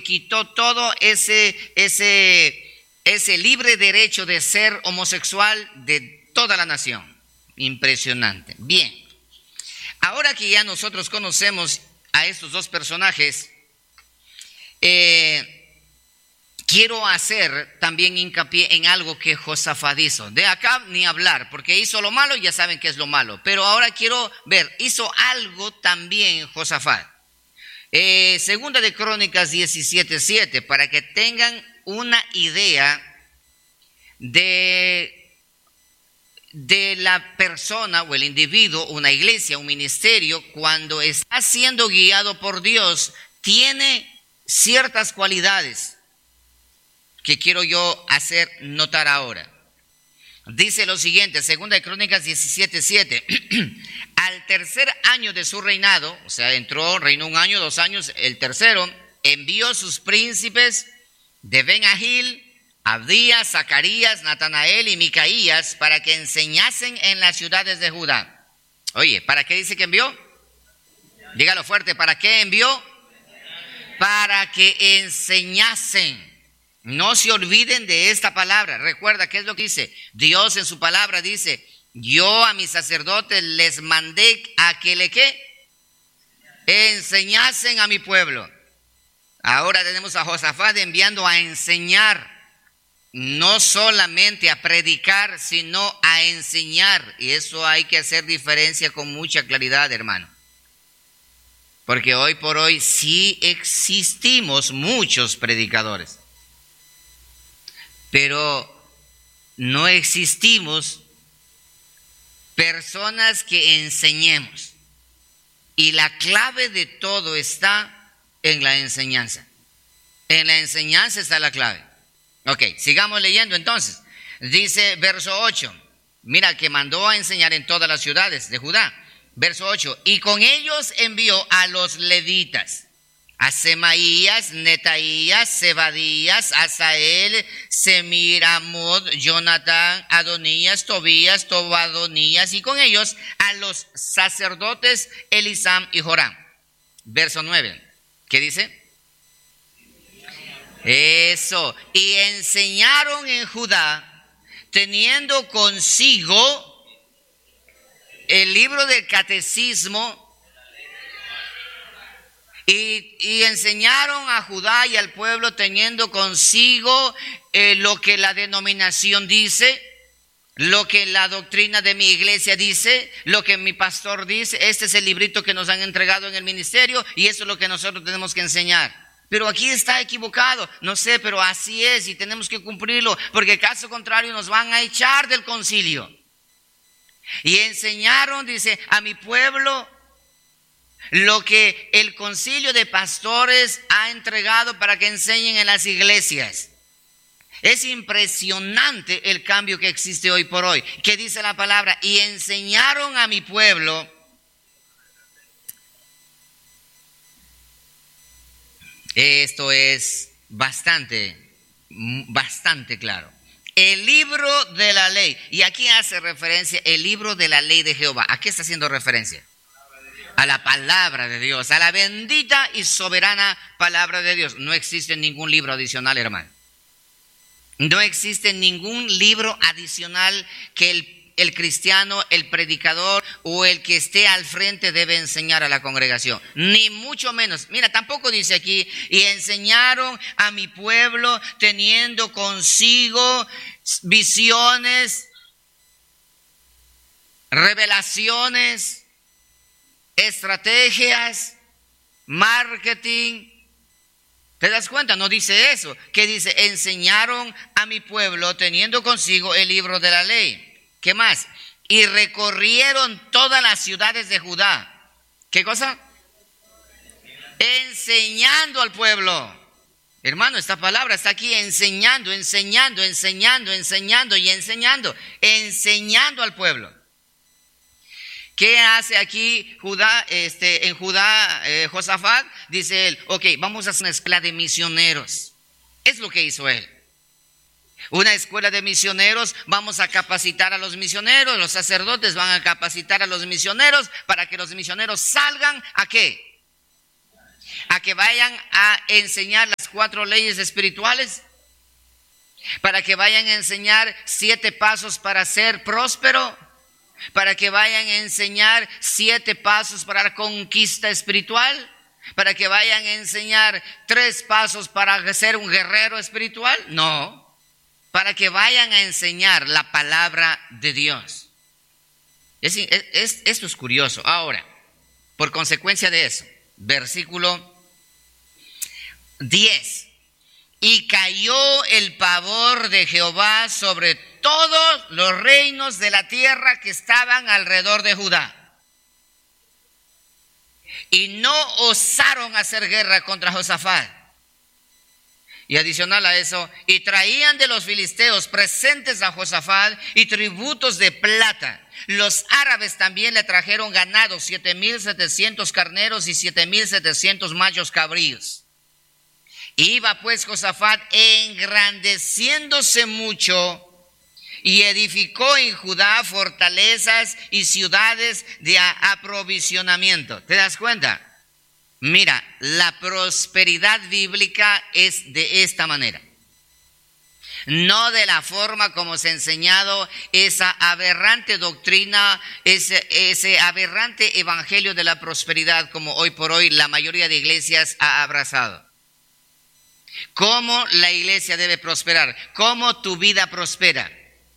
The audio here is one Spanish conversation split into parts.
quitó todo ese libre derecho de ser homosexual de toda la nación. Impresionante. Bien, ahora que ya nosotros conocemos a estos dos personajes, quiero hacer también hincapié en algo que Josafat hizo. De acá ni hablar, porque hizo lo malo, ya saben qué es lo malo. Pero ahora quiero ver, hizo algo también Josafat. Segunda de Crónicas 17:7, para que tengan una idea de la persona o el individuo, una iglesia, un ministerio, cuando está siendo guiado por Dios, tiene ciertas cualidades que quiero yo hacer notar ahora. Dice lo siguiente, segunda de Crónicas 17:7. Al tercer año de su reinado, o sea, reinó 1 año, 2 años, el tercero, envió sus príncipes de Ben-Ahil, Abdías, Zacarías, Natanael y Micaías para que enseñasen en las ciudades de Judá. Oye, ¿para qué dice que envió? Dígalo fuerte, ¿para qué envió? Para que enseñasen. No se olviden de esta palabra. Recuerda, ¿qué es lo que dice? Dios en su palabra dice, yo a mis sacerdotes les mandé a que enseñasen a mi pueblo. Ahora tenemos a Josafat enviando a enseñar, no solamente a predicar, sino a enseñar. Y eso hay que hacer diferencia con mucha claridad, hermano. Porque hoy por hoy sí existimos muchos predicadores, pero no existimos personas que enseñemos. Y la clave de todo está en la enseñanza. En la enseñanza está la clave. Ok, sigamos leyendo entonces. Dice verso 8. Mira que mandó a enseñar en todas las ciudades de Judá. Verso 8. Y con ellos envió a los levitas, a Semaías, Netaías, Zebadías, Asael, Semiramot, Jonatán, Adonías, Tobías, Tobadonías, y con ellos a los sacerdotes Elisam y Joram. Verso 9. ¿Qué dice? Eso. Y enseñaron en Judá, teniendo consigo el libro del catecismo, y enseñaron a Judá y al pueblo teniendo consigo lo que la denominación dice, lo que la doctrina de mi iglesia dice, lo que mi pastor dice. Este es el librito que nos han entregado en el ministerio y eso es lo que nosotros tenemos que enseñar. Pero aquí está equivocado, no sé, pero así es y tenemos que cumplirlo, porque caso contrario nos van a echar del concilio. Y enseñaron, dice, a mi pueblo lo que el concilio de pastores ha entregado para que enseñen en las iglesias. Es impresionante el cambio que existe hoy por hoy. ¿Qué dice la palabra? Y enseñaron a mi pueblo. Esto es bastante claro. El libro de la ley. Y aquí hace referencia el libro de la ley de Jehová. ¿A qué está haciendo referencia? A la palabra de Dios, a la bendita y soberana palabra de Dios. No existe ningún libro adicional, hermano. No existe ningún libro adicional que el cristiano, el predicador o el que esté al frente debe enseñar a la congregación. Ni mucho menos. Mira, tampoco dice aquí, y enseñaron a mi pueblo teniendo consigo visiones, revelaciones, estrategias, marketing. ¿Te das cuenta? No dice eso. ¿Qué dice? Enseñaron a mi pueblo teniendo consigo el libro de la ley. ¿Qué más? Y recorrieron todas las ciudades de Judá. ¿Qué cosa? Enseñando al pueblo. Hermano, esta palabra está aquí, enseñando al pueblo. ¿Qué hace aquí Judá, en Judá, Josafat? Dice él, ok, vamos a hacer una escuela de misioneros. Es lo que hizo él. Una escuela de misioneros, vamos a capacitar a los misioneros, los sacerdotes van a capacitar a los misioneros para que los misioneros salgan ¿a qué? A que vayan a enseñar las 4 leyes espirituales? ¿Para que vayan a enseñar 7 pasos para ser próspero? ¿Para que vayan a enseñar 7 pasos para la conquista espiritual? ¿Para que vayan a enseñar 3 pasos para ser un guerrero espiritual? No, para que vayan a enseñar la palabra de Dios. Esto es curioso. Ahora, por consecuencia de eso, versículo 10. Y cayó el pavor de Jehová sobre todos los reinos de la tierra que estaban alrededor de Judá. Y no osaron hacer guerra contra Josafat. Y adicional a eso, y traían de los filisteos presentes a Josafat y tributos de plata. Los árabes también le trajeron ganado, 7,700 carneros y 7,700 machos cabríos. Iba pues Josafat engrandeciéndose mucho y edificó en Judá fortalezas y ciudades de aprovisionamiento. ¿Te das cuenta? Mira, la prosperidad bíblica es de esta manera. No de la forma como se ha enseñado esa aberrante doctrina, ese aberrante evangelio de la prosperidad como hoy por hoy la mayoría de iglesias ha abrazado. ¿Cómo la iglesia debe prosperar? ¿Cómo tu vida prospera?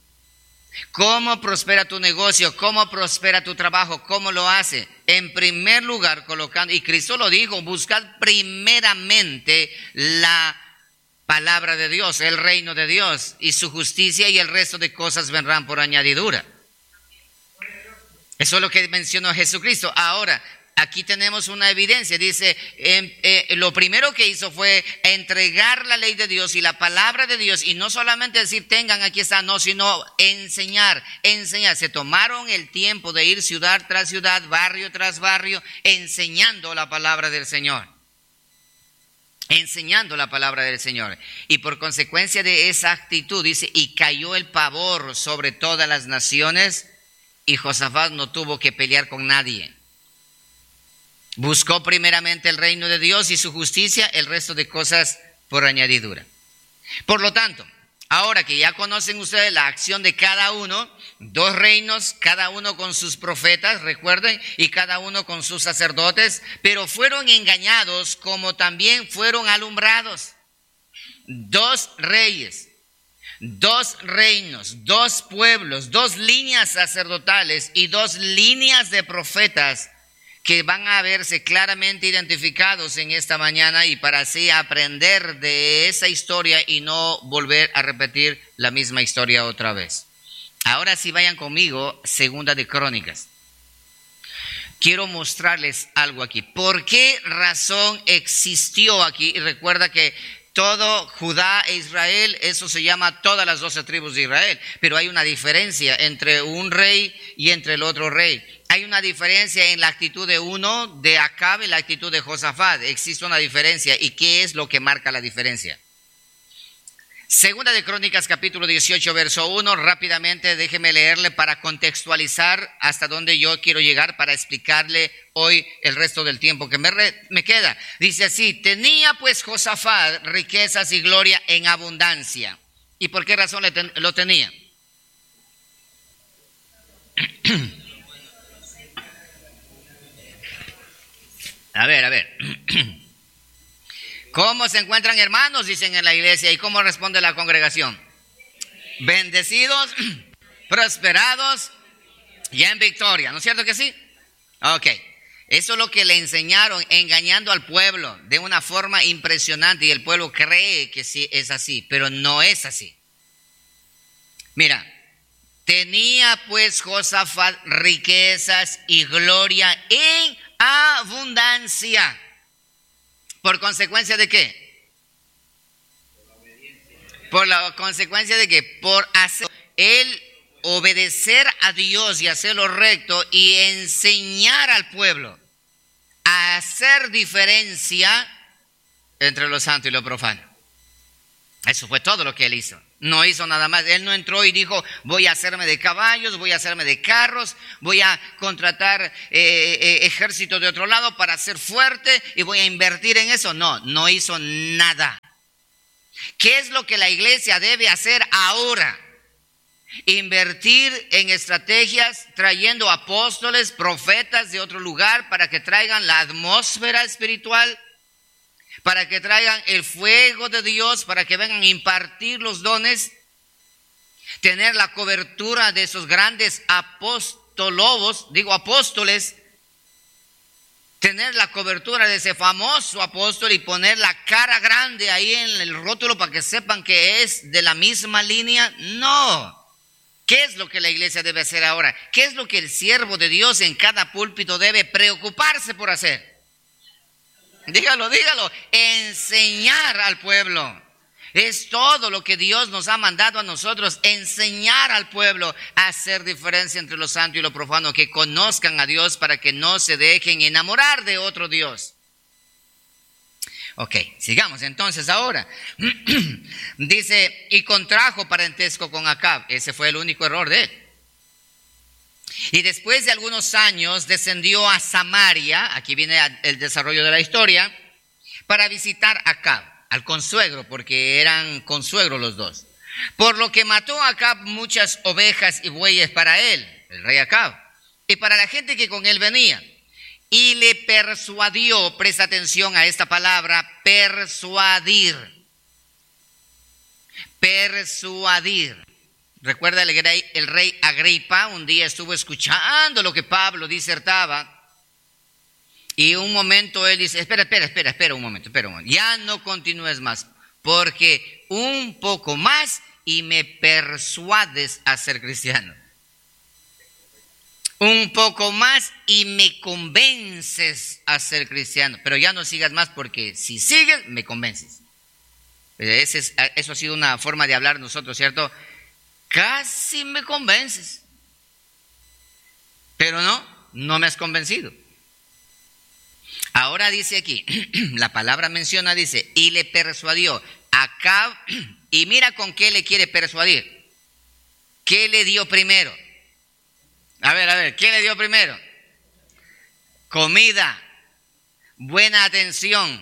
¿Cómo prospera tu negocio? ¿Cómo prospera tu trabajo? ¿Cómo lo hace? En primer lugar, colocando, y Cristo lo dijo, buscad primeramente la palabra de Dios, el reino de Dios y su justicia, y el resto de cosas vendrán por añadidura. Eso es lo que mencionó Jesucristo. Ahora, aquí tenemos una evidencia. Dice, lo primero que hizo fue entregar la ley de Dios y la palabra de Dios, y no solamente decir tengan, aquí está, no, sino enseñar. Se tomaron el tiempo de ir ciudad tras ciudad, barrio tras barrio, enseñando la palabra del Señor. Enseñando la palabra del Señor. Y por consecuencia de esa actitud, dice, y cayó el pavor sobre todas las naciones, y Josafat no tuvo que pelear con nadie. Buscó primeramente el reino de Dios y su justicia, el resto de cosas por añadidura. Por lo tanto, ahora que ya conocen ustedes la acción de cada uno, 2 reinos, cada uno con sus profetas, recuerden, y cada uno con sus sacerdotes, pero fueron engañados como también fueron alumbrados. 2 reyes, 2 reinos, 2 pueblos, 2 líneas sacerdotales y 2 líneas de profetas que van a verse claramente identificados en esta mañana, y para así aprender de esa historia y no volver a repetir la misma historia otra vez. Ahora sí, vayan conmigo, Segunda de Crónicas. Quiero mostrarles algo aquí. ¿Por qué razón existió aquí? Y recuerda que todo Judá e Israel, eso se llama todas las 12 tribus de Israel, pero hay una diferencia entre un rey y entre el otro rey. Hay una diferencia en la actitud de uno, de Acab, y la actitud de Josafat. Existe una diferencia. ¿Y qué es lo que marca la diferencia? Segunda de Crónicas, capítulo 18, verso 1. Rápidamente déjeme leerle para contextualizar hasta dónde yo quiero llegar, para explicarle hoy el resto del tiempo que me queda. Dice así: tenía pues Josafat riquezas y gloria en abundancia. ¿Y por qué razón lo tenía? A ver. ¿Cómo se encuentran, hermanos? Dicen en la iglesia. ¿Y cómo responde la congregación? Bendecidos, prosperados y en victoria. ¿No es cierto que sí? Ok. Eso es lo que le enseñaron, engañando al pueblo de una forma impresionante, y el pueblo cree que sí es así, pero no es así. Mira, tenía pues Josafat riquezas y gloria en abundancia. ¿Por consecuencia de qué? Por la consecuencia de que por hacer él obedecer a Dios y hacer lo recto y enseñar al pueblo a hacer diferencia entre lo santo y lo profano. Eso fue todo lo que él hizo. No hizo nada más. Él no entró y dijo, voy a hacerme de caballos, voy a hacerme de carros, voy a contratar ejército de otro lado para ser fuerte y voy a invertir en eso. No hizo nada. ¿Qué es lo que la iglesia debe hacer ahora? Invertir en estrategias trayendo apóstoles, profetas de otro lugar para que traigan la atmósfera espiritual, para que traigan el fuego de Dios, para que vengan a impartir los dones, tener la cobertura de esos grandes apóstoles, tener la cobertura de ese famoso apóstol y poner la cara grande ahí en el rótulo para que sepan que es de la misma línea. No. ¿Qué es lo que la iglesia debe hacer ahora? ¿Qué es lo que el siervo de Dios en cada púlpito debe preocuparse por hacer? Dígalo. Enseñar al pueblo. Es todo lo que Dios nos ha mandado a nosotros, enseñar al pueblo a hacer diferencia entre lo santo y lo profano, que conozcan a Dios para que no se dejen enamorar de otro Dios. Ok, sigamos entonces ahora. Dice, y contrajo parentesco con Acab. Ese fue el único error de él. Y después de algunos años descendió a Samaria, aquí viene el desarrollo de la historia, para visitar a Acab, al consuegro, porque eran consuegros los dos. Por lo que mató a Acab muchas ovejas y bueyes para él, el rey Acab, y para la gente que con él venía. Y le persuadió, presta atención a esta palabra, persuadir. Recuerda el rey Agripa, un día estuvo escuchando lo que Pablo disertaba. Y un momento él dice, espera un momento. Ya no continúes más, porque un poco más y me persuades a ser cristiano. Un poco más y me convences a ser cristiano. Pero ya no sigas más, porque si sigues, me convences. Eso ha sido una forma de hablar nosotros, ¿cierto? Casi me convences. Pero no me has convencido. Ahora dice aquí, la palabra menciona, dice, y le persuadió Acab, y mira con qué le quiere persuadir. ¿Qué le dio primero? A ver, ¿qué le dio primero? Comida, buena atención,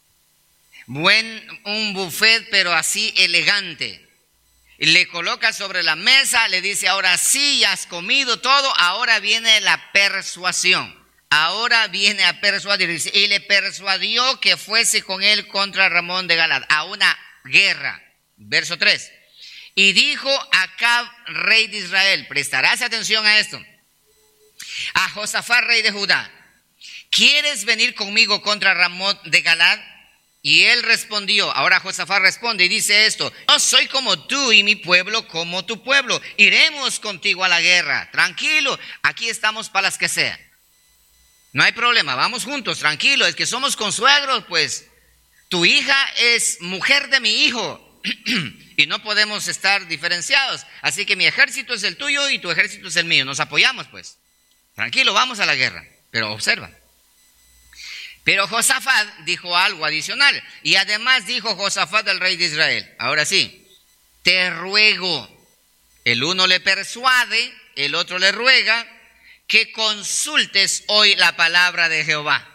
un buffet, pero así elegante. Y le coloca sobre la mesa, le dice, ahora sí, ya has comido todo, ahora viene la persuasión. Ahora viene a persuadir, dice, y le persuadió que fuese con él contra Ramón de Galad, a una guerra. Verso 3. Y dijo Acab, rey de Israel, prestarás atención a esto, a Josafat, rey de Judá, ¿quieres venir conmigo contra Ramón de Galad? Y él respondió, ahora Josafat responde y dice esto, no soy como tú y mi pueblo como tu pueblo, iremos contigo a la guerra, tranquilo, aquí estamos para las que sean. No hay problema, vamos juntos, tranquilo, es que somos consuegros, pues tu hija es mujer de mi hijo y no podemos estar diferenciados, así que mi ejército es el tuyo y tu ejército es el mío, nos apoyamos pues, tranquilo, vamos a la guerra. Pero observa, pero Josafat dijo algo adicional, y además dijo Josafat al rey de Israel, ahora sí, te ruego, el uno le persuade, el otro le ruega, que consultes hoy la palabra de Jehová.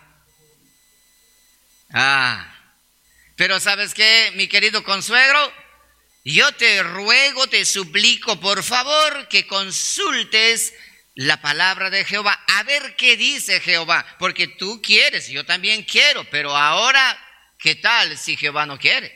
Pero ¿sabes qué, mi querido consuegro? Yo te ruego, te suplico, por favor, que consultes la palabra de Jehová. A ver qué dice Jehová, porque tú quieres, yo también quiero, pero ahora, ¿qué tal si Jehová no quiere?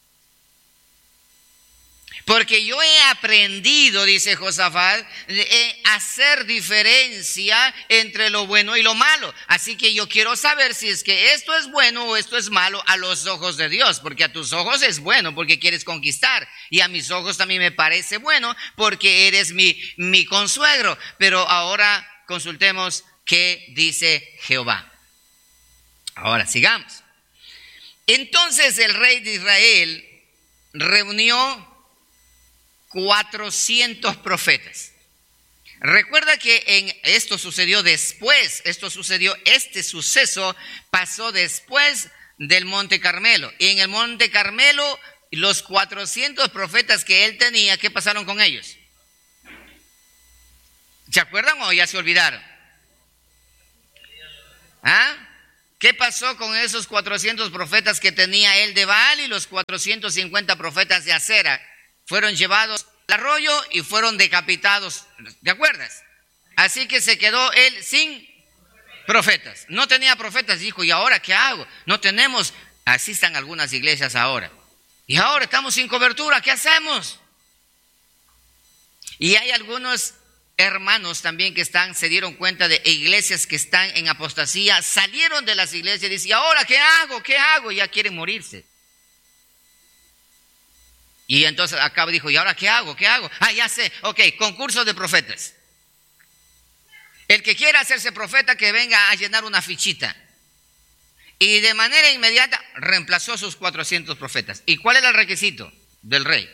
Porque yo he aprendido, dice Josafat, a hacer diferencia entre lo bueno y lo malo. Así que yo quiero saber si es que esto es bueno o esto es malo a los ojos de Dios. Porque a tus ojos es bueno porque quieres conquistar. Y a mis ojos también me parece bueno porque eres mi consuegro. Pero ahora consultemos qué dice Jehová. Ahora sigamos. Entonces el rey de Israel reunió 400 profetas. Recuerda que esto sucedió después, este suceso pasó después del Monte Carmelo. Y en el Monte Carmelo, los 400 profetas que él tenía, ¿qué pasaron con ellos? ¿Se acuerdan o ya se olvidaron? ¿Qué pasó con esos 400 profetas que tenía él de Baal y los 450 profetas de Acera? Fueron llevados al arroyo y fueron decapitados, ¿te acuerdas? Así que se quedó él sin profetas. No tenía profetas, dijo, ¿y ahora qué hago? No tenemos, así están algunas iglesias ahora. Y ahora estamos sin cobertura, ¿qué hacemos? Y hay algunos hermanos también que se dieron cuenta de iglesias que están en apostasía, salieron de las iglesias y dicen, ¿y ahora qué hago? ¿Qué hago? Ya quieren morirse. Y entonces acá dijo, ¿y ahora qué hago? ¿Qué hago? Ah, ya sé, ok, concurso de profetas. El que quiera hacerse profeta que venga a llenar una fichita. Y de manera inmediata reemplazó sus 400 profetas. ¿Y cuál era el requisito del rey?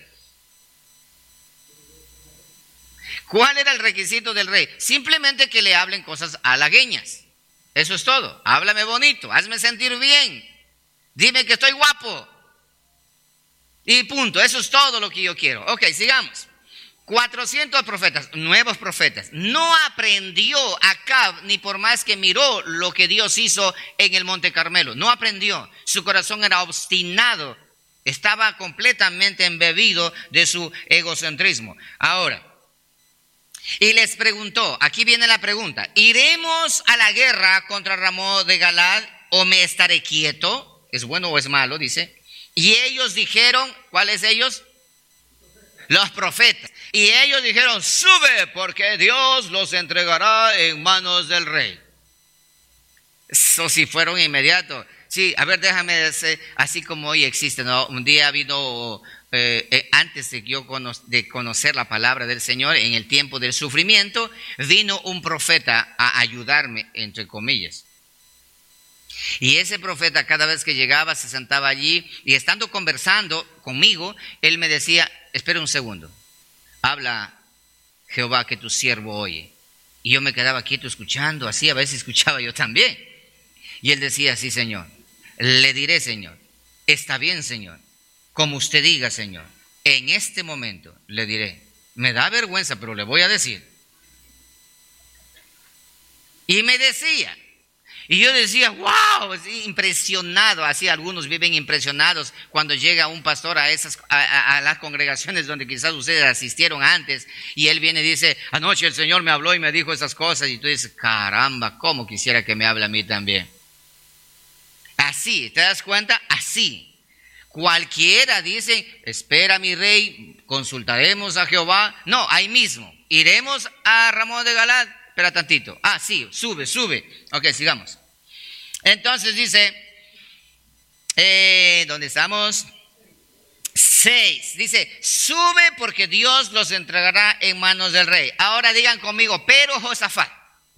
¿Cuál era el requisito del rey? Simplemente que le hablen cosas halagueñas. Eso es todo. Háblame bonito, hazme sentir bien. Dime que estoy guapo. Y punto, eso es todo lo que yo quiero. Ok, sigamos. 400 profetas, nuevos profetas. No aprendió Acab, ni por más que miró lo que Dios hizo en el Monte Carmelo. No aprendió. Su corazón era obstinado. Estaba completamente embebido de su egocentrismo. Ahora, y les preguntó, aquí viene la pregunta, ¿iremos a la guerra contra Ramón de Galad o me estaré quieto? ¿Es bueno o es malo? Dice. Y ellos dijeron, ¿cuáles ellos? Los profetas. Y ellos dijeron, sube porque Dios los entregará en manos del rey. Eso sí fueron inmediatos. Sí, a ver, déjame decir, así como hoy existe, ¿no? Un día vino, antes de yo de conocer la palabra del Señor, en el tiempo del sufrimiento, vino un profeta a ayudarme, entre comillas. Y ese profeta cada vez que llegaba se sentaba allí y estando conversando conmigo, él me decía, espera un segundo, habla Jehová que tu siervo oye. Y yo me quedaba quieto escuchando, así a veces escuchaba yo también. Y él decía, sí Señor, le diré Señor, está bien Señor, como usted diga Señor, en este momento le diré, me da vergüenza pero le voy a decir. Y me decía, y yo decía, wow, impresionado, así algunos viven impresionados cuando llega un pastor a las congregaciones donde quizás ustedes asistieron antes y él viene y dice, anoche el Señor me habló y me dijo esas cosas y tú dices, caramba, cómo quisiera que me hable a mí también. Así, ¿te das cuenta? Así. Cualquiera dice, espera mi rey, consultaremos a Jehová. No, ahí mismo, iremos a Ramón de Galad. Espera tantito. Ah, sí, sube. Ok, sigamos. Entonces dice, ¿dónde estamos? 6. Dice, sube porque Dios los entregará en manos del rey. Ahora digan conmigo, pero Josafat.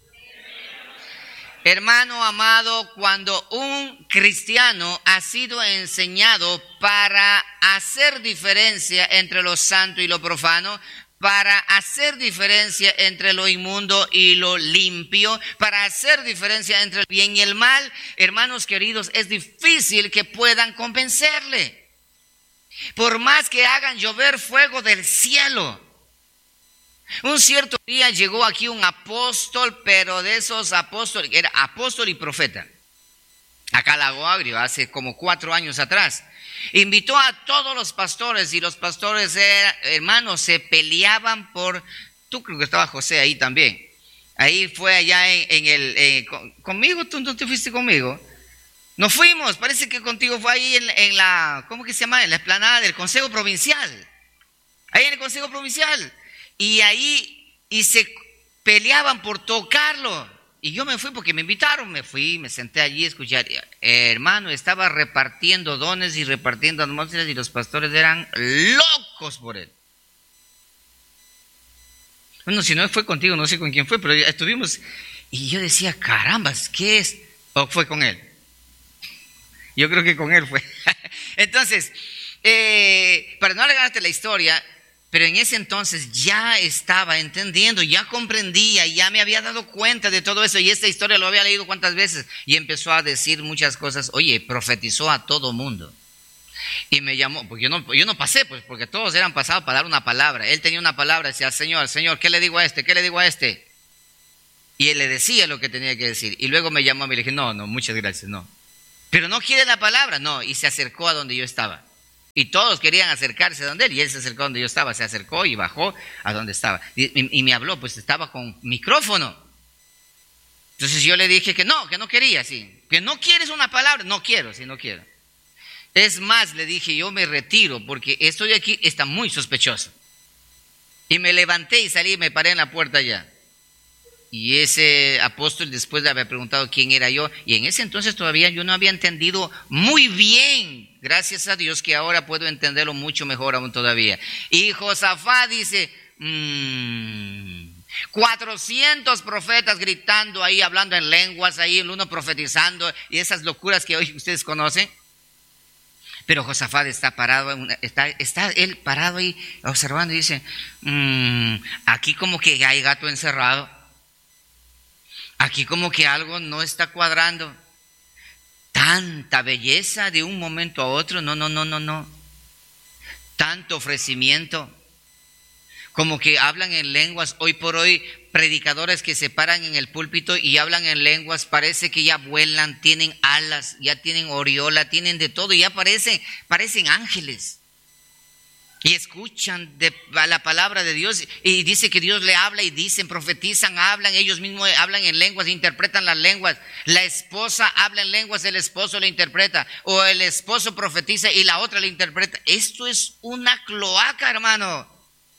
Hermano amado, cuando un cristiano ha sido enseñado para hacer diferencia entre lo santo y lo profano, para hacer diferencia entre lo inmundo y lo limpio, para hacer diferencia entre el bien y el mal, hermanos queridos, es difícil que puedan convencerle. Por más que hagan llover fuego del cielo. Un cierto día llegó aquí un apóstol, pero de esos apóstoles, era apóstol y profeta, acá a Lago Agrio, hace como 4 años atrás. Invitó a todos los pastores y los pastores, hermanos, se peleaban por, tú creo que estaba José ahí también. Ahí fue allá conmigo, ¿tú no te fuiste conmigo? Nos fuimos, parece que contigo fue ahí en la, ¿cómo que se llama? En la explanada del Consejo Provincial. Ahí en el Consejo Provincial. Y ahí, y se peleaban por tocarlo. Y yo me fui porque me invitaron, me fui, me senté allí a escuchar. Hermano, estaba repartiendo dones y repartiendo atmósferas y los pastores eran locos por él. Bueno, si no fue contigo, no sé con quién fue, pero estuvimos. Y yo decía, caramba, ¿qué es? ¿O fue con él? Yo creo que con él fue. Entonces, para no alargarte la historia, pero en ese entonces ya estaba entendiendo, ya comprendía, ya me había dado cuenta de todo eso y esta historia lo había leído cuántas veces y empezó a decir muchas cosas. Oye, profetizó a todo mundo y me llamó, porque yo no pasé, pues porque todos eran pasados para dar una palabra. Él tenía una palabra, decía, Señor, ¿qué le digo a este? ¿Qué le digo a este? Y él le decía lo que tenía que decir. Y luego me llamó a mí y le dije, no, muchas gracias, no. Pero no quiere la palabra, no. Y se acercó a donde yo estaba. Y todos querían acercarse a donde él. Y él se acercó a donde yo estaba. Se acercó y bajó a donde estaba. Y me habló, pues estaba con micrófono. Entonces yo le dije que no quería, sí. Que no quieres una palabra. No quiero, sí, no quiero. Es más, le dije, yo me retiro porque estoy aquí, está muy sospechoso. Y me levanté y salí y me paré en la puerta allá. Y ese apóstol, después de haber preguntado quién era yo, y en ese entonces todavía yo no había entendido muy bien, gracias a Dios que ahora puedo entenderlo mucho mejor aún todavía. Y Josafat dice, 400 profetas gritando ahí, hablando en lenguas, ahí el uno profetizando, y esas locuras que hoy ustedes conocen. Pero Josafat está parado, está él parado ahí observando y dice, aquí como que hay gato encerrado. Aquí como que algo no está cuadrando. Tanta belleza de un momento a otro, no. Tanto ofrecimiento. Como que hablan en lenguas. Hoy por hoy, predicadores que se paran en el púlpito y hablan en lenguas, parece que ya vuelan, tienen alas, ya tienen aureola, tienen de todo, y ya parecen ángeles. Y escuchan la palabra de Dios y dice que Dios le habla y dicen, profetizan, hablan, ellos mismos hablan en lenguas, interpretan las lenguas. La esposa habla en lenguas, el esposo le interpreta, o el esposo profetiza y la otra le interpreta. Esto es una cloaca, hermano.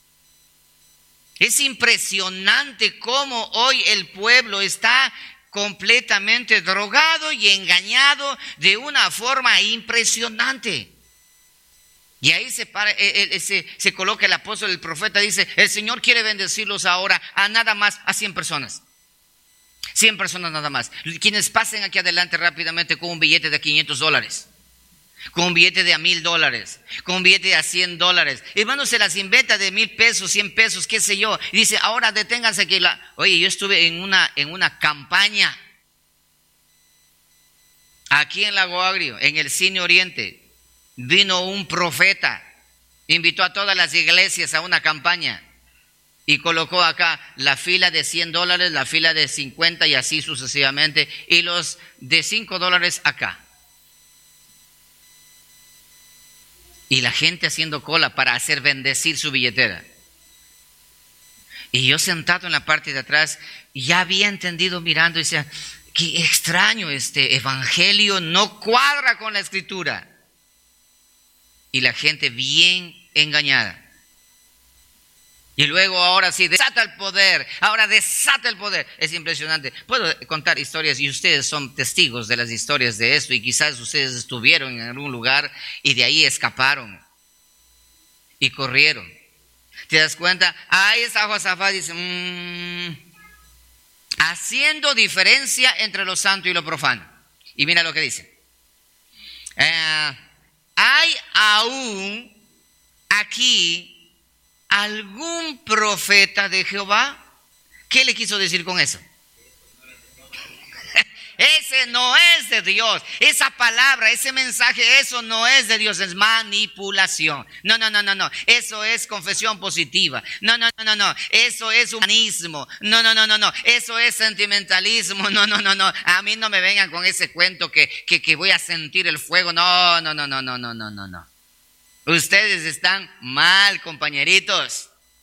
Es impresionante cómo hoy el pueblo está completamente drogado y engañado de una forma impresionante. Y ahí se coloca el apóstol, el profeta, dice, el Señor quiere bendecirlos ahora a nada más, a 100 personas. 100 personas nada más. Quienes pasen aquí adelante rápidamente con un billete de $500, con un billete de $1,000, con un billete de $100. Hermano, se las inventa de 1,000 pesos, 100 pesos, qué sé yo. Y dice, ahora deténganse aquí. Oye, yo estuve en una campaña aquí en Lago Agrio, en el Cine Oriente. Vino un profeta, invitó a todas las iglesias a una campaña y colocó acá la fila de $100, la fila de 50 y así sucesivamente, y los de $5 acá. Y la gente haciendo cola para hacer bendecir su billetera. Y yo sentado en la parte de atrás, ya había entendido mirando y decía, qué extraño, este evangelio no cuadra con la escritura. Y la gente bien engañada. Y luego ahora sí, desata el poder. Ahora desata el poder. Es impresionante. Puedo contar historias y ustedes son testigos de las historias de esto. Y quizás ustedes estuvieron en algún lugar y de ahí escaparon. Y corrieron. ¿Te das cuenta? Ahí está Josafat, dice, haciendo diferencia entre lo santo y lo profano. Y mira lo que dice. ¿Hay aún aquí algún profeta de Jehová? ¿Qué le quiso decir con eso? Ese no es de Dios. Esa palabra, ese mensaje, eso no es de Dios, es manipulación. No. Eso es confesión positiva. No. Eso es humanismo. No. Eso es sentimentalismo. No. A mí no me vengan con ese cuento que voy a sentir el fuego. No. Ustedes están mal, compañeritos.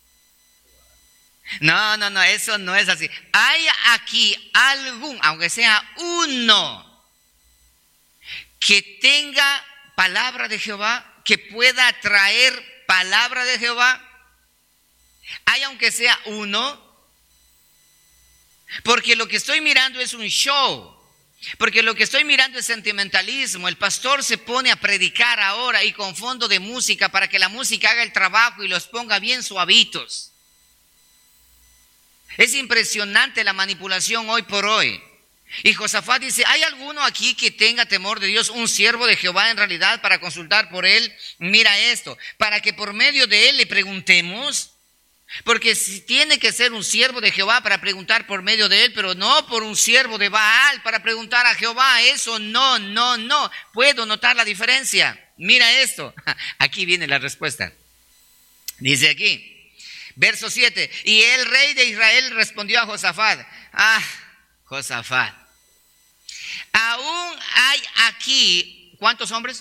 No, eso no es así. Hay aquí algún, aunque sea uno, que tenga palabra de Jehová, que pueda traer palabra de Jehová. Hay aunque sea uno, porque lo que estoy mirando es un show. Porque lo que estoy mirando es sentimentalismo. El pastor se pone a predicar ahora y con fondo de música para que la música haga el trabajo y los ponga bien suavitos. Es impresionante la manipulación hoy por hoy. Y Josafat dice, ¿hay alguno aquí que tenga temor de Dios? Un siervo de Jehová en realidad para consultar por él. Mira esto, para que por medio de él le preguntemos. Porque si tiene que ser un siervo de Jehová para preguntar por medio de él, pero no por un siervo de Baal para preguntar a Jehová. Eso no. Puedo notar la diferencia. Mira esto. Aquí viene la respuesta. Dice aquí. Verso 7. Y el rey de Israel respondió a Josafat: Josafat, aún hay aquí, ¿cuántos hombres?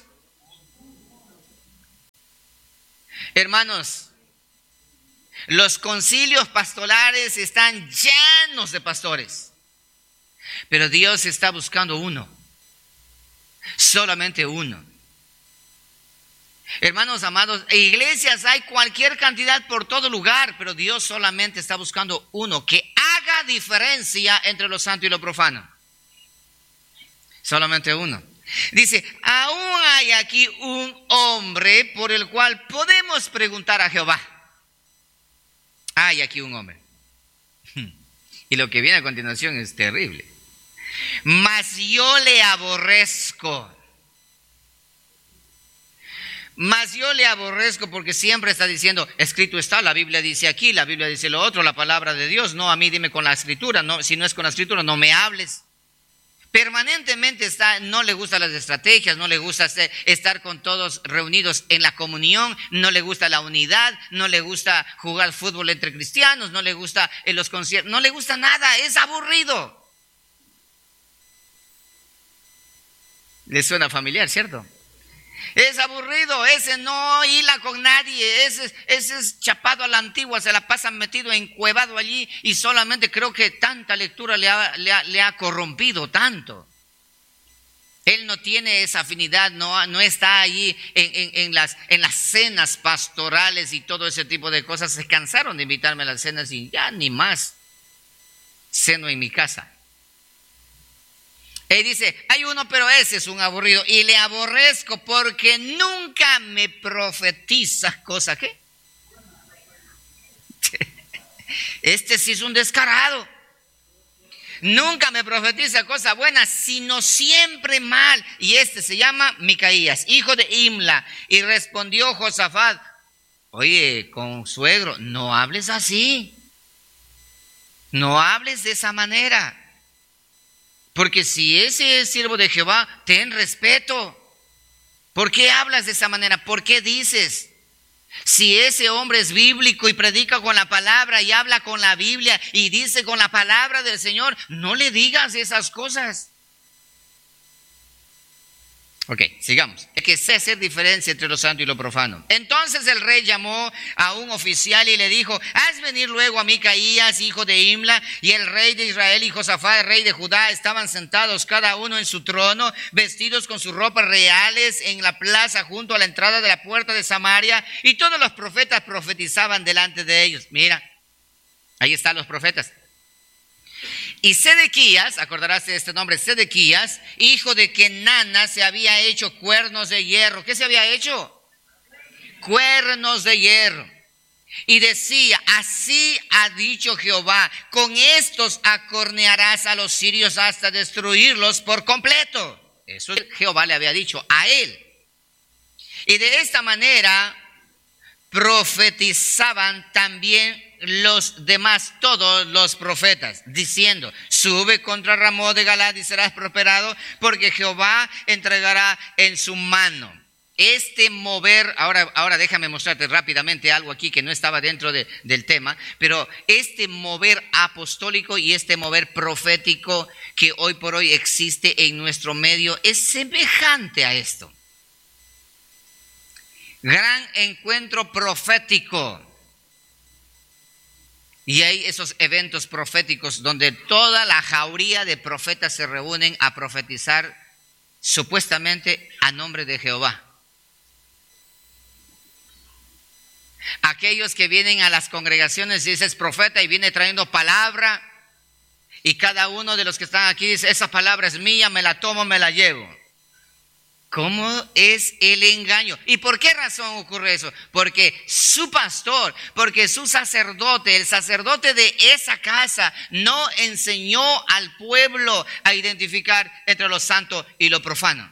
Hermanos, los concilios pastorales están llenos de pastores, pero Dios está buscando uno, solamente uno. Hermanos amados, iglesias hay cualquier cantidad por todo lugar, pero Dios solamente está buscando uno que haga diferencia entre lo santo y lo profano. Solamente uno. Dice: aún hay aquí un hombre por el cual podemos preguntar a Jehová. Hay aquí un hombre. Y lo que viene a continuación es terrible. Mas yo le aborrezco. Mas yo le aborrezco, porque siempre está diciendo: escrito está, la Biblia dice aquí, la Biblia dice lo otro, la palabra de Dios. No, a mí dime con la escritura. No, si no es con la escritura, no me hables. Permanentemente no le gustan las estrategias, no le gusta estar con todos reunidos en la comunión, no le gusta la unidad, no le gusta jugar fútbol entre cristianos, no le gusta en los conciertos, no le gusta nada, es aburrido. ¿Le suena familiar, cierto? Es aburrido, ese no hila con nadie, ese es chapado a la antigua, se la pasa metido, encuevado allí, y solamente creo que tanta lectura le ha corrompido tanto. Él no tiene esa afinidad, no está allí en las cenas pastorales y todo ese tipo de cosas. Se cansaron de invitarme a las cenas y ya ni más ceno en mi casa. Él dice: hay uno, pero ese es un aburrido, y le aborrezco porque nunca me profetiza cosa. ¿Qué? Este sí es un descarado. Nunca me profetiza cosa buena, sino siempre mal. Y este se llama Micaías, hijo de Imla. Y respondió Josafat: oye, consuegro, no hables así. No hables de esa manera. Porque si ese es siervo de Jehová, ten respeto. ¿Por qué hablas de esa manera? ¿Por qué dices? Si ese hombre es bíblico y predica con la palabra y habla con la Biblia y dice con la palabra del Señor, no le digas esas cosas. Ok, sigamos. Es que sé hacer diferencia entre lo santo y lo profano. Entonces el rey llamó a un oficial y le dijo: haz venir luego a Micaías, hijo de Imla. Y el rey de Israel y Josafat, rey de Judá, estaban sentados cada uno en su trono, vestidos con sus ropas reales, en la plaza junto a la entrada de la puerta de Samaria. Y todos los profetas profetizaban delante de ellos. Mira, ahí están los profetas. Y Sedequías, acordarás de este nombre, Sedequías, hijo de Kenana, se había hecho cuernos de hierro. ¿Qué se había hecho? Cuernos de hierro. Y decía: así ha dicho Jehová, con estos acornearás a los sirios hasta destruirlos por completo. Eso Jehová le había dicho a él. Y de esta manera profetizaban también los demás, todos los profetas, diciendo: sube contra Ramón de Galad y serás prosperado, porque Jehová entregará en su mano. Este mover, ahora déjame mostrarte rápidamente algo aquí que no estaba dentro del tema, pero este mover apostólico y este mover profético que hoy por hoy existe en nuestro medio es semejante a esto. Gran encuentro profético. Y hay esos eventos proféticos donde toda la jauría de profetas se reúnen a profetizar supuestamente a nombre de Jehová. Aquellos que vienen a las congregaciones y dices profeta y viene trayendo palabra, y cada uno de los que están aquí dice: esa palabra es mía, me la tomo, me la llevo. ¿Cómo es el engaño? ¿Y por qué razón ocurre eso? Porque su pastor, porque su sacerdote, el sacerdote de esa casa, no enseñó al pueblo a identificar entre lo santo y lo profano.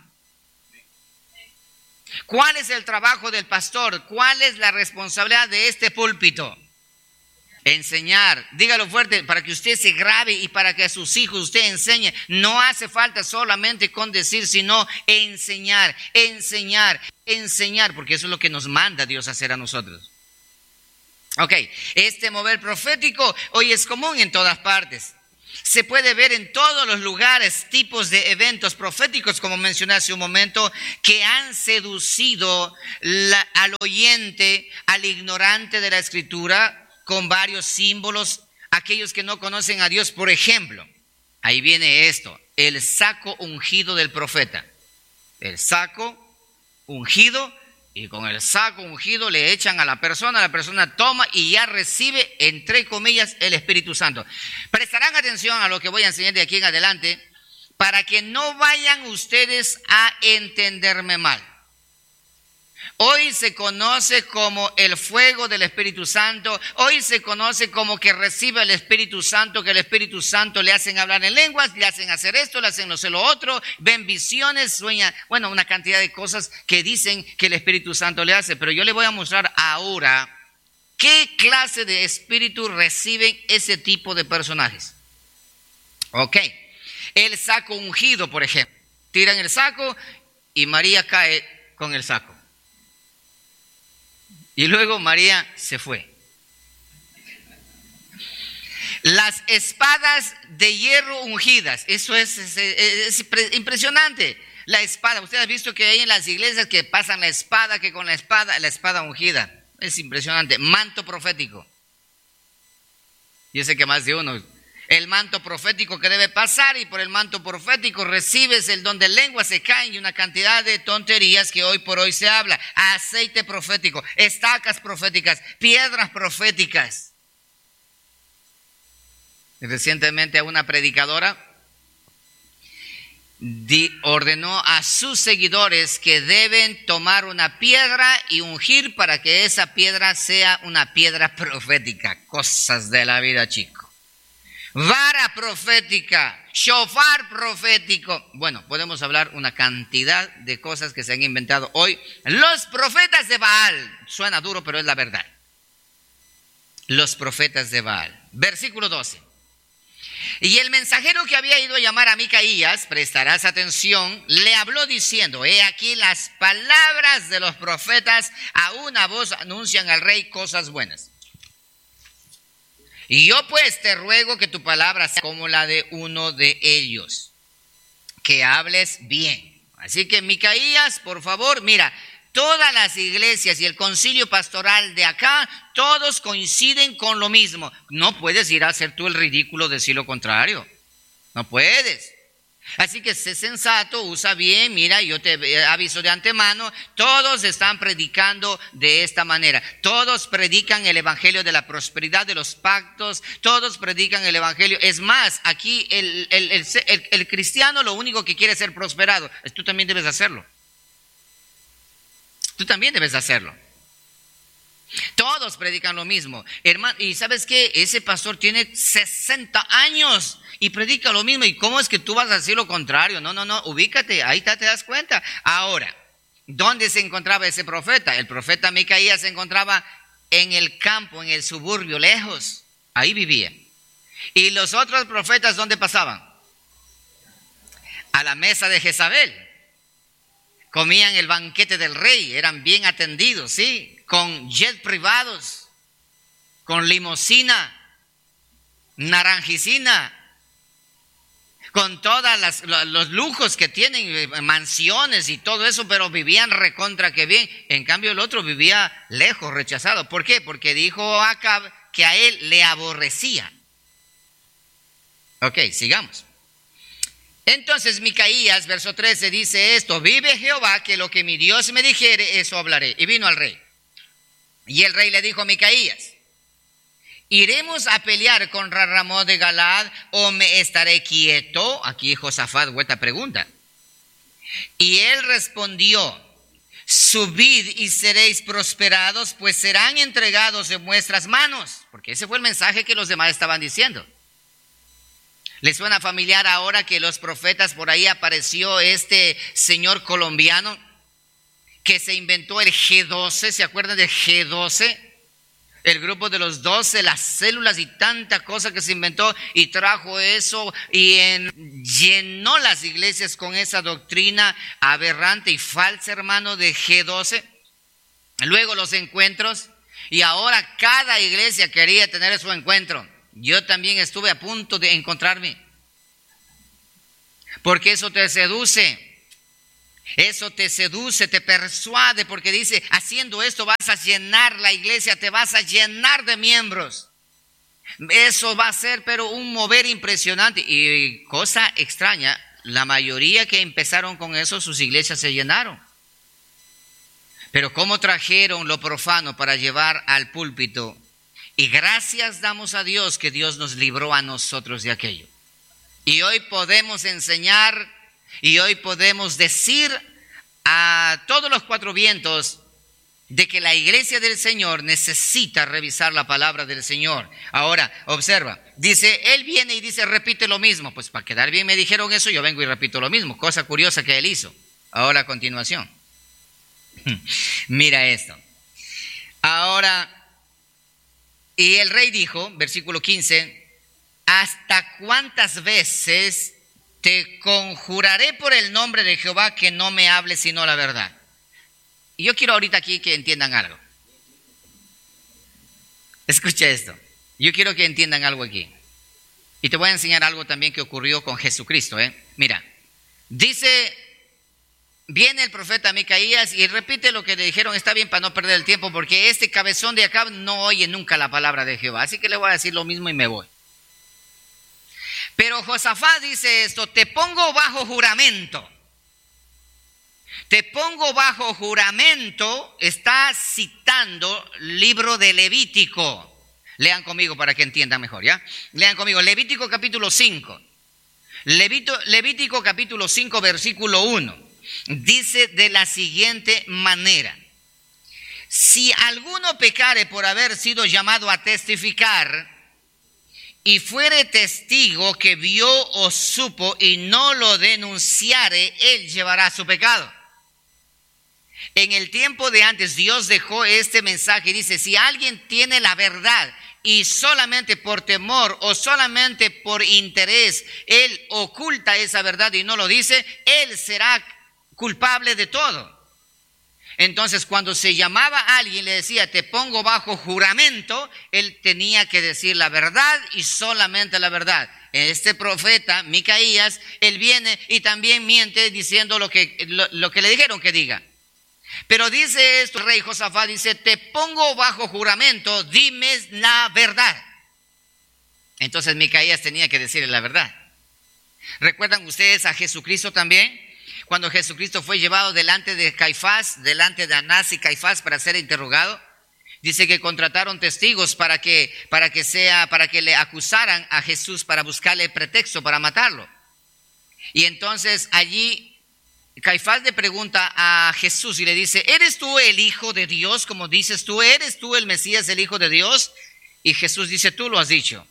¿Cuál es el trabajo del pastor? ¿Cuál es la responsabilidad de este púlpito? Enseñar, dígalo fuerte para que usted se grabe y para que a sus hijos usted enseñe. No hace falta solamente con decir, sino enseñar, enseñar, enseñar, porque eso es lo que nos manda Dios hacer a nosotros. Ok, este mover profético hoy es común en todas partes. Se puede ver en todos los lugares tipos de eventos proféticos, como mencioné hace un momento, que han seducido al oyente, al ignorante de la Escritura, con varios símbolos, aquellos que no conocen a Dios. Por ejemplo, ahí viene esto, el saco ungido del profeta. El saco ungido, y con el saco ungido le echan a la persona toma y ya recibe, entre comillas, el Espíritu Santo. Prestarán atención a lo que voy a enseñar de aquí en adelante para que no vayan ustedes a entenderme mal. Hoy se conoce como el fuego del Espíritu Santo. Hoy se conoce como que recibe el Espíritu Santo, que el Espíritu Santo le hacen hablar en lenguas, le hacen hacer esto, le hacen no sé lo otro, ven visiones, sueña, bueno, una cantidad de cosas que dicen que el Espíritu Santo le hace. Pero yo le voy a mostrar ahora qué clase de espíritu reciben ese tipo de personajes. Ok, el saco ungido, por ejemplo. Tiran el saco y María cae con el saco. Y luego María se fue. Las espadas de hierro ungidas, eso es impresionante. La espada, usted ha visto que hay en las iglesias que pasan la espada, que con la espada ungida. Es impresionante. Manto profético. Yo sé que más de uno. El manto profético que debe pasar, y por el manto profético recibes el don de lengua, se caen y una cantidad de tonterías que hoy por hoy se habla. Aceite profético, estacas proféticas, piedras proféticas. Recientemente una predicadora ordenó a sus seguidores que deben tomar una piedra y ungir para que esa piedra sea una piedra profética. Cosas de la vida, chicos. Vara profética, shofar profético. Bueno, podemos hablar una cantidad de cosas que se han inventado hoy. Los profetas de Baal. Suena duro, pero es la verdad. Los profetas de Baal. Versículo 12. Y el mensajero que había ido a llamar a Micaías, prestarás atención, le habló diciendo: he aquí las palabras de los profetas, a una voz anuncian al rey cosas buenas. Y yo pues te ruego que tu palabra sea como la de uno de ellos, que hables bien. Así que Micaías, por favor, mira, todas las iglesias y el concilio pastoral de acá, todos coinciden con lo mismo. No puedes ir a hacer tú el ridículo, decir lo contrario. No puedes. Así que sé sensato, usa bien, mira, yo te aviso de antemano, todos están predicando de esta manera, todos predican el evangelio de la prosperidad, de los pactos, todos predican el evangelio. Es más, aquí el cristiano lo único que quiere es ser prosperado. Tú también debes hacerlo. Tú también debes hacerlo. Todos predican lo mismo, hermano. Y ¿sabes qué? Ese pastor tiene 60 años y predica lo mismo. ¿Y cómo es que tú vas a decir lo contrario? No, ubícate, ahí te das cuenta. Ahora, ¿dónde se encontraba ese profeta? El profeta Micaías se encontraba en el campo, en el suburbio, lejos. Ahí vivía. ¿Y los otros profetas dónde pasaban? A la mesa de Jezabel. Comían el banquete del rey, eran bien atendidos, ¿sí? Con jet privados, con limusina, naranjicina, con todos los lujos que tienen, mansiones y todo eso, pero vivían recontra que bien. En cambio el otro vivía lejos, rechazado. ¿Por qué? Porque dijo Acab que a él le aborrecía. Ok, sigamos. Entonces Micaías, verso 13, dice esto: vive Jehová, que lo que mi Dios me dijere, eso hablaré. Y vino al rey. Y el rey le dijo a Micaías: ¿iremos a pelear contra Ramón de Galaad o me estaré quieto? Aquí Josafat vuelta pregunta. Y él respondió: subid y seréis prosperados, pues serán entregados en vuestras manos. Porque ese fue el mensaje que los demás estaban diciendo. ¿Les suena familiar ahora que los profetas por ahí apareció este señor colombiano que se inventó el G12? ¿Se acuerdan del G12? El grupo de los 12, las células y tanta cosa que se inventó, y trajo eso y llenó las iglesias con esa doctrina aberrante y falsa, hermano, de G12. Luego los encuentros, Y ahora cada iglesia quería tener su encuentro. Yo también estuve a punto de encontrarme. Porque eso te seduce. Eso te seduce, te persuade, porque dice, haciendo esto vas a llenar la iglesia, te vas a llenar de miembros. Eso va a ser, pero un mover impresionante. Y cosa extraña, la mayoría que empezaron con eso, sus iglesias se llenaron. Pero cómo trajeron lo profano para llevar al púlpito. Y gracias damos a Dios que Dios nos libró a nosotros de aquello. Y hoy podemos enseñar y hoy podemos decir a todos los cuatro vientos de que la iglesia del Señor necesita revisar la palabra del Señor. Ahora, observa, dice, él viene y dice, repite lo mismo. Pues para quedar bien me dijeron eso, yo vengo y repito lo mismo. Cosa curiosa que él hizo. Ahora a continuación. Mira esto. Ahora, y el rey dijo, versículo 15, ¿hasta cuántas veces te conjuraré por el nombre de Jehová que no me hables sino la verdad? Y yo quiero ahorita aquí que entiendan algo. Escucha esto. Yo quiero que entiendan algo aquí. Y te voy a enseñar algo también que ocurrió con Jesucristo. Mira, dice, viene el profeta Micaías y repite lo que le dijeron. Está bien para no perder el tiempo, porque este cabezón de Acab no oye nunca la palabra de Jehová. Así que le voy a decir lo mismo y me voy. Pero Josafat dice esto, te pongo bajo juramento. Te pongo bajo juramento, está citando libro de Levítico. Lean conmigo para que entiendan mejor, ¿ya? Lean conmigo, Levítico capítulo 5. Levítico capítulo 5, versículo 1. Dice de la siguiente manera. Si alguno pecare por haber sido llamado a testificar, y fuere testigo que vio o supo y no lo denunciare, él llevará su pecado. En el tiempo de antes Dios dejó este mensaje y dice, si alguien tiene la verdad y solamente por temor o solamente por interés, él oculta esa verdad y no lo dice, él será culpable de todo. Entonces, cuando se llamaba a alguien, le decía, te pongo bajo juramento, él tenía que decir la verdad y solamente la verdad. Este profeta, Micaías, él viene y también miente diciendo lo que le dijeron que diga. Pero dice esto, el rey Josafat dice, te pongo bajo juramento, dime la verdad. Entonces Micaías tenía que decirle la verdad. ¿Recuerdan ustedes a Jesucristo también? Cuando Jesucristo fue llevado delante de Caifás, delante de Anás y Caifás para ser interrogado, dice que contrataron testigos para que le acusaran a Jesús, para buscarle pretexto para matarlo. Y entonces allí Caifás le pregunta a Jesús y le dice, ¿eres tú el Hijo de Dios como dices tú? ¿Eres tú el Mesías, el Hijo de Dios? Y Jesús dice, tú lo has dicho.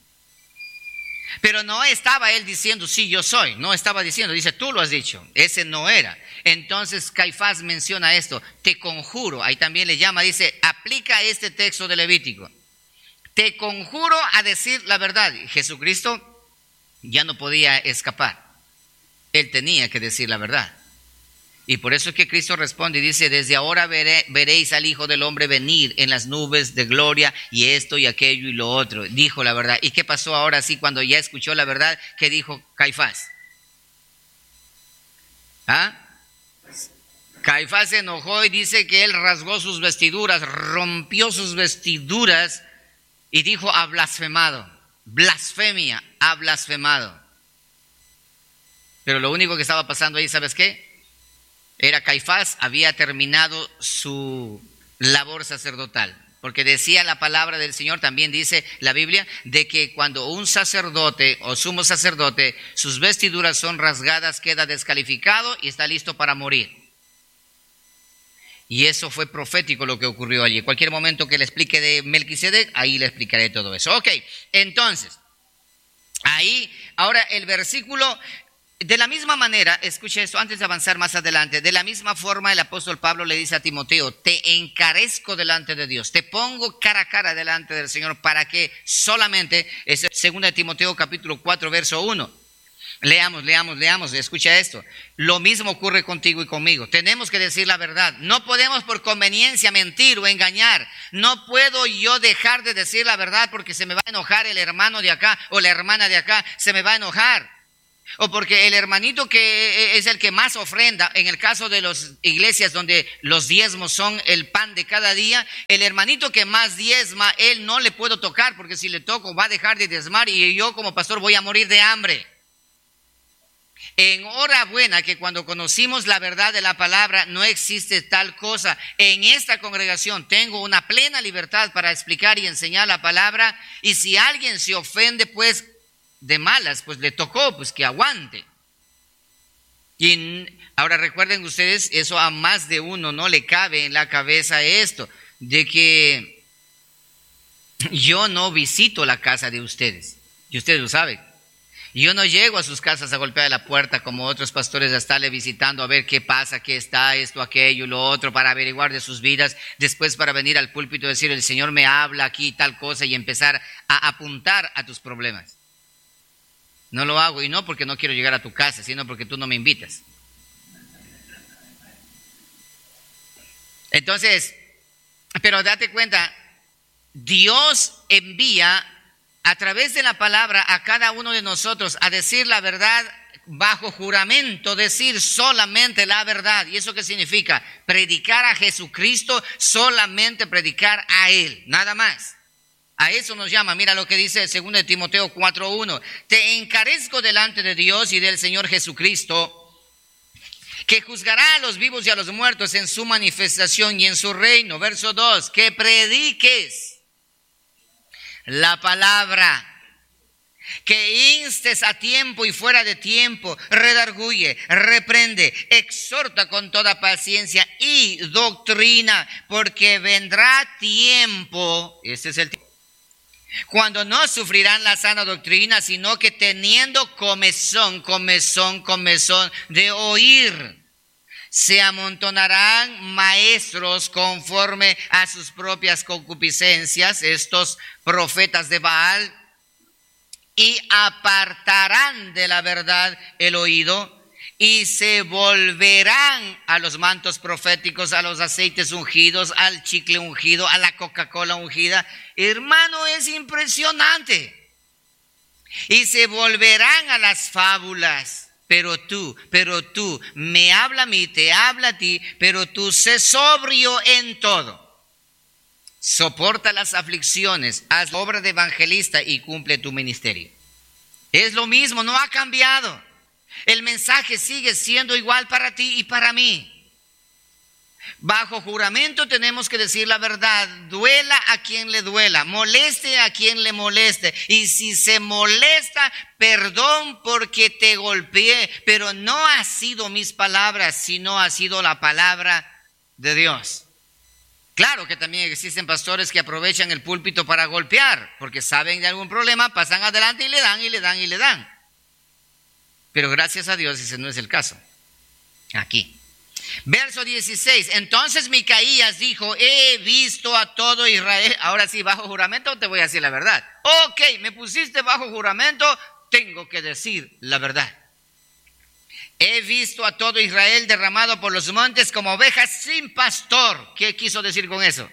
Pero no estaba él diciendo, sí, yo soy. No estaba diciendo, dice, tú lo has dicho. Ese no era. Entonces Caifás menciona esto, te conjuro. Ahí también le llama, dice, aplica este texto de Levítico. Te conjuro a decir la verdad. Jesucristo ya no podía escapar. Él tenía que decir la verdad. Y por eso es que Cristo responde y dice, desde ahora veréis al Hijo del Hombre venir en las nubes de gloria y esto y aquello y lo otro. Dijo la verdad. ¿Y qué pasó ahora sí cuando ya escuchó la verdad? ¿Qué dijo Caifás? Caifás se enojó y dice que él rasgó sus vestiduras, rompió sus vestiduras y dijo, ha blasfemado. Blasfemia, ha blasfemado. Pero lo único que estaba pasando ahí, ¿sabes qué? Era Caifás, había terminado su labor sacerdotal, porque decía la palabra del Señor, también dice la Biblia, de que cuando un sacerdote o sumo sacerdote, sus vestiduras son rasgadas, queda descalificado y está listo para morir. Y eso fue profético lo que ocurrió allí. Cualquier momento que le explique de Melquisedec, ahí le explicaré todo eso. Ok, entonces, ahí, ahora el versículo... De la misma manera, escucha esto antes de avanzar más adelante, de la misma forma el apóstol Pablo le dice a Timoteo, te encarezco delante de Dios, te pongo cara a cara delante del Señor para que solamente, es 2 Timoteo capítulo 4 verso 1, leamos, escucha esto, lo mismo ocurre contigo y conmigo, tenemos que decir la verdad, no podemos por conveniencia mentir o engañar, No puedo yo dejar de decir la verdad porque se me va a enojar el hermano de acá o la hermana de acá, se me va a enojar. O porque el hermanito que es el que más ofrenda, en el caso de las iglesias donde los diezmos son el pan de cada día, el hermanito que más diezma, él no le puedo tocar porque si le toco va a dejar de diezmar y yo como pastor voy a morir de hambre. Enhorabuena que cuando conocimos la verdad de la palabra no existe tal cosa. En esta congregación tengo una plena libertad para explicar y enseñar la palabra, y si alguien se ofende pues de malas, pues le tocó, pues que aguante. Y ahora recuerden ustedes, eso a más de uno no le cabe en la cabeza esto, de que yo no visito la casa de ustedes, y ustedes lo saben. Yo no llego a sus casas a golpear la puerta como otros pastores a estarle visitando a ver qué pasa, qué está, esto, aquello, lo otro, para averiguar de sus vidas, después para venir al púlpito y decir, el Señor me habla aquí tal cosa, y empezar a apuntar a tus problemas. No lo hago, y no porque no quiero llegar a tu casa, sino porque tú no me invitas. Entonces, pero date cuenta, Dios envía a través de la palabra a cada uno de nosotros a decir la verdad bajo juramento, decir solamente la verdad. ¿Y eso qué significa? Predicar a Jesucristo, solamente predicar a Él, nada más. A eso nos llama. Mira lo que dice 2 de Timoteo 4:1. Te encarezco delante de Dios y del Señor Jesucristo, que juzgará a los vivos y a los muertos en su manifestación y en su reino. Verso 2, que prediques la palabra, que instes a tiempo y fuera de tiempo, redarguye, reprende, exhorta con toda paciencia y doctrina, porque vendrá tiempo, este es el tiempo, cuando no sufrirán la sana doctrina, sino que teniendo comezón de oír, se amontonarán maestros conforme a sus propias concupiscencias, estos profetas de Baal, y apartarán de la verdad el oído y se volverán a los mantos proféticos, a los aceites ungidos, al chicle ungido, a la Coca-Cola ungida. Hermano, es impresionante. Y se volverán a las fábulas. Pero tú, me habla a mí, te habla a ti, pero tú sé sobrio en todo. Soporta las aflicciones, haz obra de evangelista y cumple tu ministerio. Es lo mismo, no ha cambiado. El mensaje sigue siendo igual para ti y para mí. Bajo juramento tenemos que decir la verdad, duela a quien le duela, moleste a quien le moleste. Y si se molesta, perdón porque te golpeé, pero no ha sido mis palabras, sino ha sido la palabra de Dios. Claro que también existen pastores que aprovechan el púlpito para golpear, porque saben de algún problema, pasan adelante y le dan, y le dan, y le dan. Pero gracias a Dios ese no es el caso. Aquí. Verso 16, entonces Micaías dijo, he visto a todo Israel. Ahora sí, bajo juramento te voy a decir la verdad. Ok, me pusiste bajo juramento, tengo que decir la verdad. He visto a todo Israel derramado por los montes como ovejas sin pastor. ¿Qué quiso decir con eso?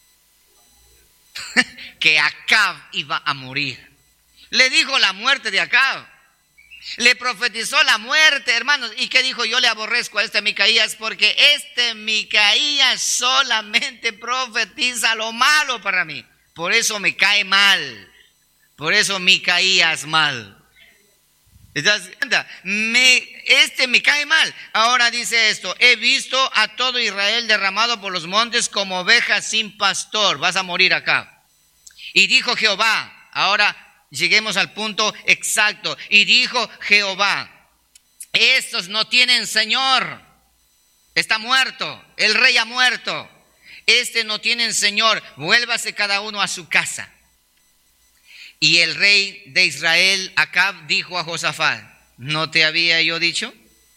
Que Acab iba a morir. Le dijo la muerte de Acab. Le profetizó la muerte, hermanos. ¿Y qué dijo? Yo le aborrezco a este Micaías porque este Micaías solamente profetiza lo malo para mí. Por eso me cae mal. Por eso Micaías mal. ¿Estás viendo? Este me cae mal. Ahora dice esto: he visto a todo Israel derramado por los montes como ovejas sin pastor. Vas a morir acá. Y dijo Jehová, ahora lleguemos al punto exacto. Y dijo Jehová, estos no tienen señor. Está muerto, el rey ha muerto. No tienen señor, vuélvase cada uno a su casa. Y el rey de Israel, Acab, dijo a Josafat, ¿no te había yo dicho?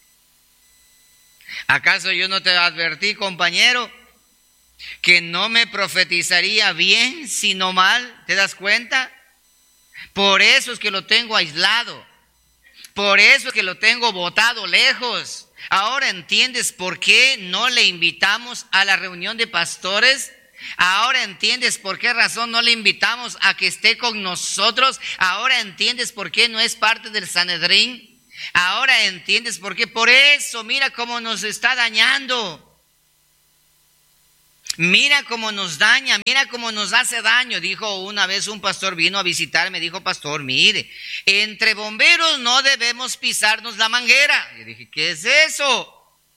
¿Acaso yo no te advertí, compañero, que no me profetizaría bien sino mal? ¿Te das cuenta? Por eso es que lo tengo aislado. Por eso es que lo tengo botado lejos. Ahora entiendes por qué no le invitamos a la reunión de pastores. Ahora entiendes por qué razón no le invitamos a que esté con nosotros. Ahora entiendes por qué no es parte del Sanedrín. Ahora entiendes por qué. Por eso, mira cómo nos está dañando. Mira cómo nos daña, mira cómo nos hace daño. Dijo una vez un pastor, vino a visitarme, dijo: pastor, mire, entre bomberos no debemos pisarnos la manguera. Y dije: ¿qué es eso?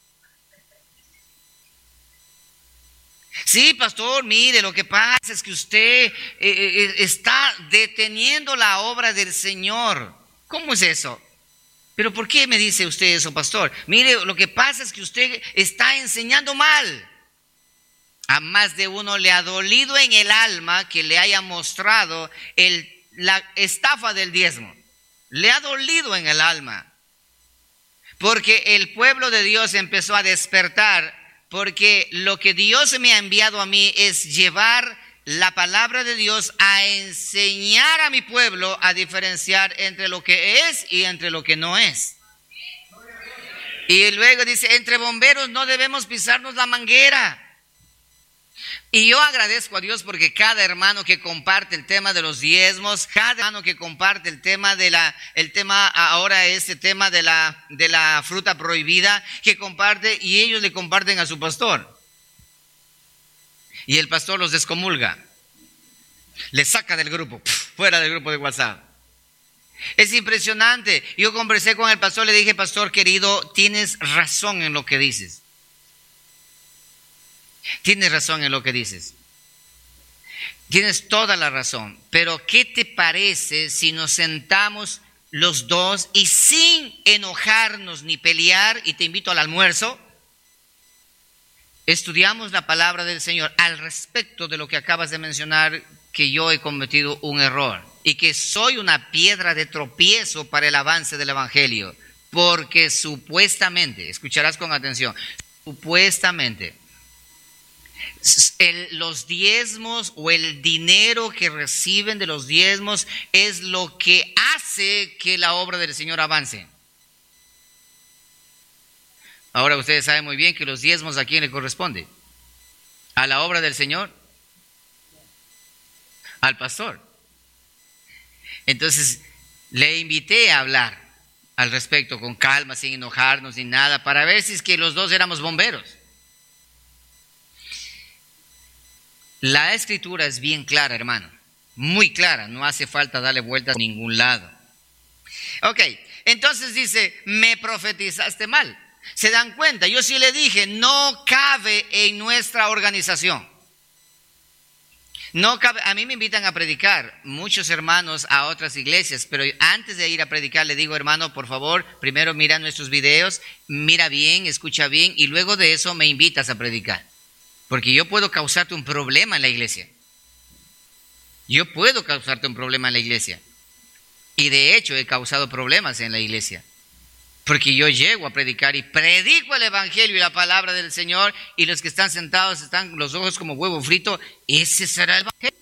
Sí, pastor, mire, lo que pasa es que usted está deteniendo la obra del Señor. ¿Cómo es eso? ¿Pero por qué me dice usted eso, pastor? Mire, lo que pasa es que usted está enseñando mal. A más de uno le ha dolido en el alma que le haya mostrado la estafa del diezmo. Le ha dolido en el alma. Porque el pueblo de Dios empezó a despertar. Porque lo que Dios me ha enviado a mí es llevar la palabra de Dios a enseñar a mi pueblo a diferenciar entre lo que es y entre lo que no es. Y luego dice: entre bomberos no debemos pisarnos la manguera. Y yo agradezco a Dios porque cada hermano que comparte el tema de los diezmos, cada hermano que comparte el tema de la fruta prohibida, que comparte, y ellos le comparten a su pastor. Y el pastor los descomulga, les saca del grupo, fuera del grupo de WhatsApp. Es impresionante. Yo conversé con el pastor, le dije: pastor querido, tienes razón en lo que dices. Tienes razón en lo que dices. Tienes toda la razón. Pero ¿qué te parece si nos sentamos los dos y sin enojarnos ni pelear, y te invito al almuerzo, estudiamos la palabra del Señor al respecto de lo que acabas de mencionar, que yo he cometido un error y que soy una piedra de tropiezo para el avance del Evangelio? Porque supuestamente, escucharás con atención, supuestamente los diezmos o el dinero que reciben de los diezmos es lo que hace que la obra del Señor avance. Ahora ustedes saben muy bien que los diezmos, ¿a quién le corresponde? ¿A la obra del Señor? Al pastor. Entonces le invité a hablar al respecto con calma, sin enojarnos ni nada, para ver si es que los dos éramos bomberos. La escritura es bien clara, hermano, muy clara, no hace falta darle vueltas a ningún lado. Ok, entonces dice: me profetizaste mal. ¿Se dan cuenta? Yo sí le dije: no cabe en nuestra organización. No cabe. A mí me invitan a predicar muchos hermanos a otras iglesias, pero antes de ir a predicar le digo: hermano, por favor, primero mira nuestros videos, mira bien, escucha bien, y luego de eso me invitas a predicar. Porque yo puedo causarte un problema en la iglesia. Yo puedo causarte un problema en la iglesia. Y de hecho he causado problemas en la iglesia. Porque yo llego a predicar y predico el evangelio y la palabra del Señor, y los que están sentados están los ojos como huevo frito. Ese será el evangelio.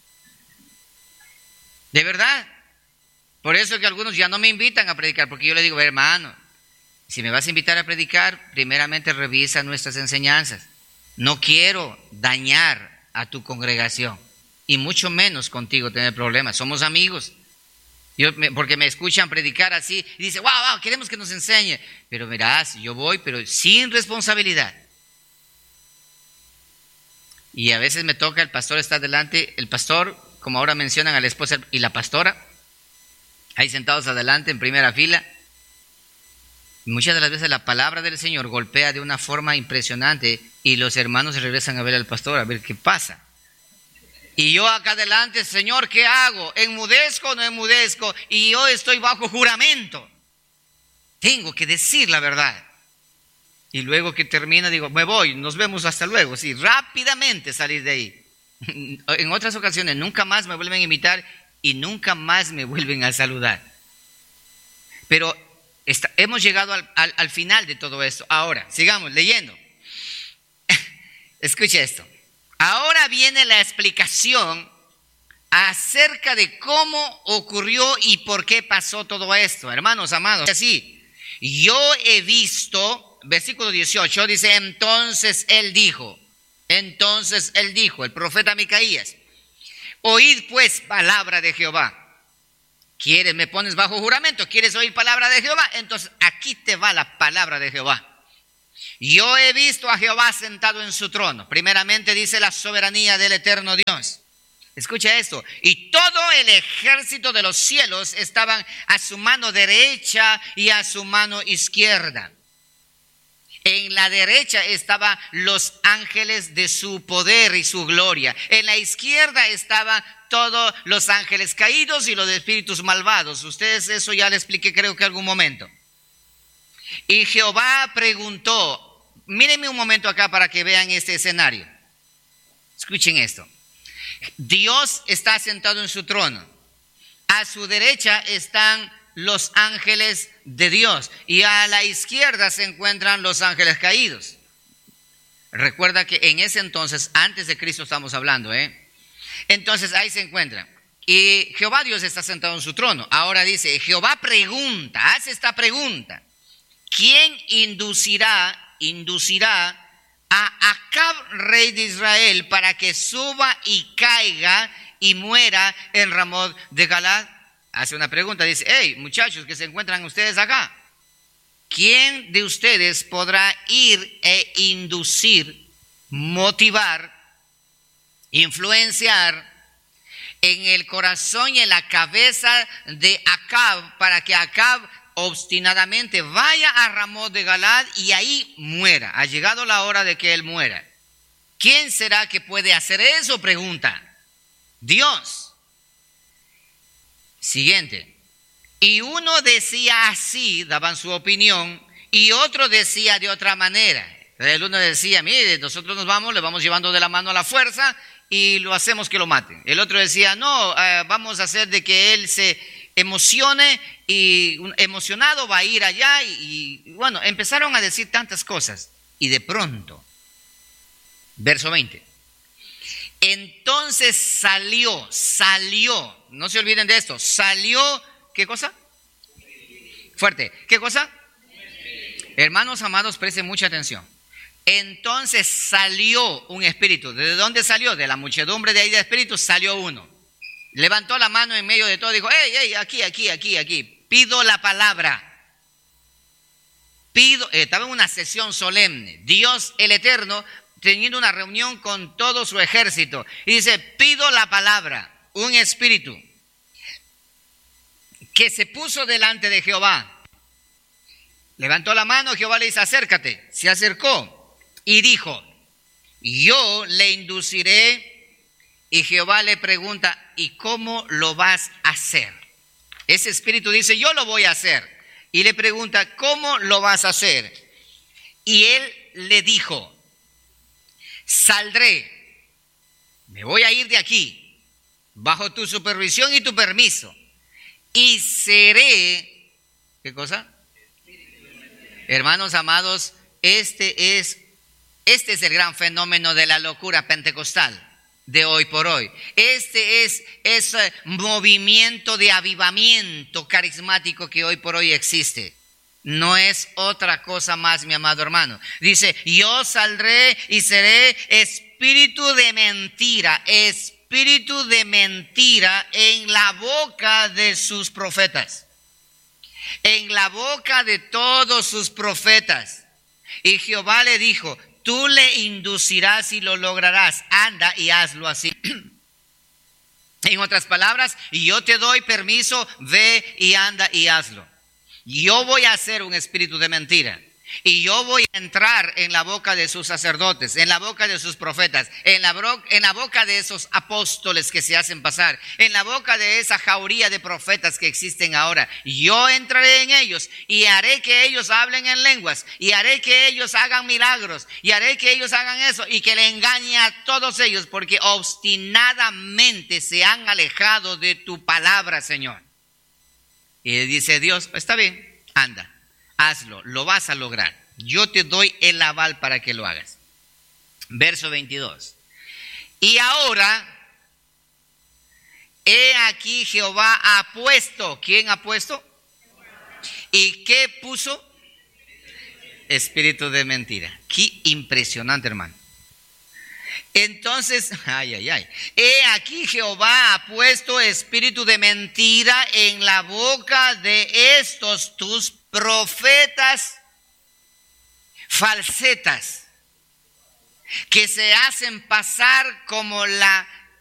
De verdad. Por eso que algunos ya no me invitan a predicar, porque yo le digo: hermano, si me vas a invitar a predicar, primeramente revisa nuestras enseñanzas. No quiero dañar a tu congregación, y mucho menos contigo tener problemas. Somos amigos. Porque me escuchan predicar así y dicen: wow, queremos que nos enseñe. Pero verás, yo voy, pero sin responsabilidad. Y a veces me toca, el pastor está delante, el pastor, como ahora mencionan a la esposa y la pastora, ahí sentados adelante en primera fila. Muchas de las veces la palabra del Señor golpea de una forma impresionante y los hermanos se regresan a ver al pastor, a ver qué pasa. Y yo acá adelante: Señor, ¿qué hago? ¿Enmudezco o no enmudezco? Y yo estoy bajo juramento. Tengo que decir la verdad. Y luego que termina digo: me voy, nos vemos, hasta luego. Sí, rápidamente salir de ahí. En otras ocasiones nunca más me vuelven a invitar y nunca más me vuelven a saludar. Pero hemos llegado al final de todo esto. Ahora, sigamos leyendo. Escucha esto. Ahora viene la explicación acerca de cómo ocurrió y por qué pasó todo esto. Hermanos amados, así: yo he visto, versículo 18 dice: entonces él dijo. Entonces él dijo, el profeta Micaías: oíd pues palabra de Jehová. ¿Quieres? Me pones bajo juramento. ¿Quieres oír palabra de Jehová? Entonces aquí te va la palabra de Jehová. Yo he visto a Jehová sentado en su trono. Primeramente dice la soberanía del eterno Dios. Escucha esto. Y todo el ejército de los cielos estaban a su mano derecha y a su mano izquierda. En la derecha estaban los ángeles de su poder y su gloria. En la izquierda estaban todos los ángeles caídos y los espíritus malvados. Ustedes eso ya le expliqué creo que algún momento. Y Jehová preguntó, mírenme un momento acá para que vean este escenario. Escuchen esto. Dios está sentado en su trono. A su derecha están los ángeles de Dios y a la izquierda se encuentran los ángeles caídos. Recuerda que en ese entonces, antes de Cristo estamos hablando, Entonces ahí se encuentran. Y Jehová Dios está sentado en su trono. Ahora dice, Jehová pregunta, hace esta pregunta: ¿quién inducirá a Acab, rey de Israel, para que suba y caiga y muera en Ramot de Galad? Hace una pregunta, dice: hey, muchachos que se encuentran ustedes acá, ¿quién de ustedes podrá ir e inducir, motivar, influenciar en el corazón y en la cabeza de Acab para que Acab obstinadamente vaya a Ramot de Galad y ahí muera? Ha llegado la hora de que él muera. ¿Quién será que puede hacer eso? Pregunta. Dios. Siguiente. Y uno decía así, daban su opinión, y otro decía de otra manera. El uno decía: mire, nosotros nos vamos, le vamos llevando de la mano a la fuerza y lo hacemos que lo maten. El otro decía: no, vamos a hacer de que él se emocione y emocionado va a ir allá. Y bueno, empezaron a decir tantas cosas. Y de pronto, verso 20. Entonces salió, no se olviden de esto, salió, ¿qué cosa? Fuerte, ¿qué cosa? Hermanos amados, presten mucha atención. Entonces salió un espíritu. ¿De dónde salió? De la muchedumbre de ahí de espíritus salió uno. Levantó la mano en medio de todo y dijo: hey, aquí, pido la palabra. Estaba en una sesión solemne, Dios el Eterno teniendo una reunión con todo su ejército, y dice: pido la palabra. Un espíritu que se puso delante de Jehová, levantó la mano, Jehová le dice: acércate. Se acercó y dijo: yo le induciré. Y Jehová le pregunta: ¿y cómo lo vas a hacer? Ese espíritu dice: yo lo voy a hacer. Y le pregunta: ¿cómo lo vas a hacer? Y él le dijo: saldré, me voy a ir de aquí, bajo tu supervisión y tu permiso, y seré, ¿qué cosa? Hermanos amados, este es el gran fenómeno de la locura pentecostal de hoy por hoy. Este es ese movimiento de avivamiento carismático que hoy por hoy existe. No es otra cosa más, mi amado hermano. Dice: yo saldré y seré espíritu de mentira en la boca de sus profetas, en la boca de todos sus profetas. Y Jehová le dijo: tú le inducirás y lo lograrás, anda y hazlo así. En otras palabras, yo te doy permiso, ve y anda y hazlo. Yo voy a ser un espíritu de mentira y yo voy a entrar en la boca de sus sacerdotes, en la boca de sus profetas, en la boca de esos apóstoles que se hacen pasar, en la boca de esa jauría de profetas que existen ahora. Yo entraré en ellos y haré que ellos hablen en lenguas, y haré que ellos hagan milagros, y haré que ellos hagan eso, y que le engañe a todos ellos, porque obstinadamente se han alejado de tu palabra, Señor. Y dice Dios: está bien, anda, hazlo, lo vas a lograr. Yo te doy el aval para que lo hagas. Verso 22. Y ahora, he aquí Jehová ha puesto. ¿Quién ha puesto? ¿Y qué puso? Espíritu de mentira. Qué impresionante, hermano. Entonces, he aquí Jehová ha puesto espíritu de mentira en la boca de estos tus profetas falsetas, que se hacen pasar como la